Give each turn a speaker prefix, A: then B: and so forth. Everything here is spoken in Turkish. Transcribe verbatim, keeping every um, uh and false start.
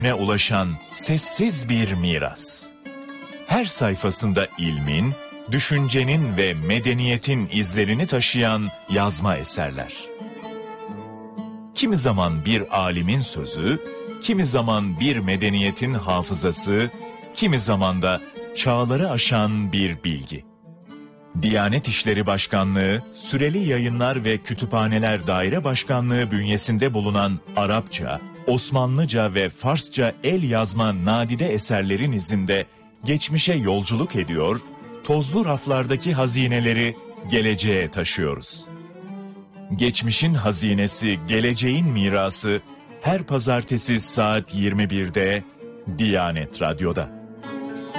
A: ne ulaşan sessiz bir miras. Her sayfasında ilmin, düşüncenin ve medeniyetin izlerini taşıyan yazma eserler. Kimi zaman bir alimin sözü, kimi zaman bir medeniyetin hafızası, kimi zaman da çağları aşan bir bilgi. Diyanet İşleri Başkanlığı, Süreli Yayınlar ve Kütüphaneler Daire Başkanlığı bünyesinde bulunan Arapça, Osmanlıca ve Farsça el yazma nadide eserlerin izinde geçmişe yolculuk ediyor, tozlu raflardaki hazineleri geleceğe taşıyoruz. Geçmişin hazinesi, geleceğin mirası her pazartesi saat yirmi birde Diyanet Radyo'da.